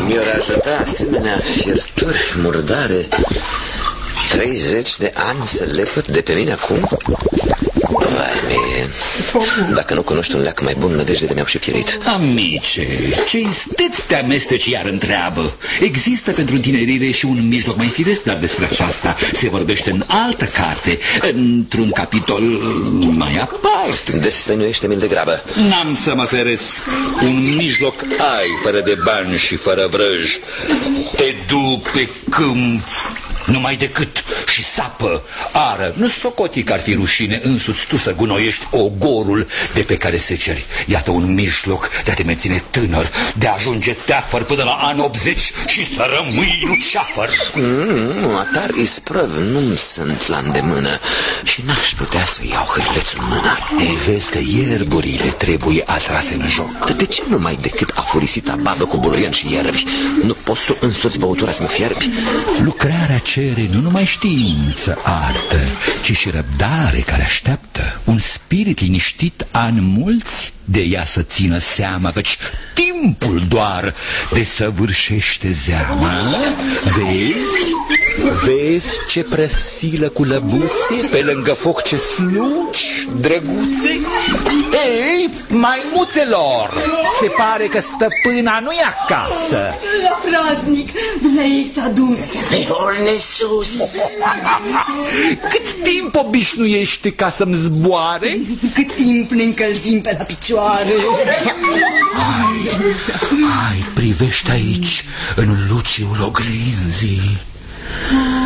Mi-ar ajuta asemenea fierturi murdare 30 de ani să lepăd de pe mine acum? Vai mie, dacă nu cunoști un leac mai bun, nădejdele mi-au și pierit. Amice, cinstit te amesteci iar în treabă. Există pentru întinerire și un mijloc mai firesc, dar despre aceasta se vorbește în altă carte, într-un capitol mai aparte. Destăinuiește-mi de grabă. N-am să mă feresc. Un mijloc ai, fără de bani și fără vrăj. Te duc pe câmp numai decât și sapă, ară. Nu socoti că ar fi rușine însuți tu să gunoiești ogorul de pe care se ceri. Iată un mijloc de a te menține tânăr, de a ajunge teafăr până la ani 80 și să rămâi luceafăr. Atar isprăv nu-mi sunt la îndemână și n-aș putea să iau hârlețul în mână. Vezi că ierburile trebuie atrase în joc. Dar de ce nu mai decât afurisita babă cu buruian și ierbi? Nu poți tu însuți băutura să mă fierbi? Lucrarea cere nu numai știință, artă, ci și răbdare care așteaptă. Un spirit liniștit ani mulți de ea să țină seama, căci timpul doar desăvârșește zeama. Vezi? Vezi ce presilă cu lăbuțe pe lângă foc, ce slugi, drăguțe? Ei, maimuțelor, se pare că stăpâna nu e acasă. La praznic, dumneavoastră s-a dus. Pe orne sus. Cât timp obișnuiește ca să-mi zboare? Cât timp ne încălzim pe la picioare. Hai, privește aici, în luciul oglinzii.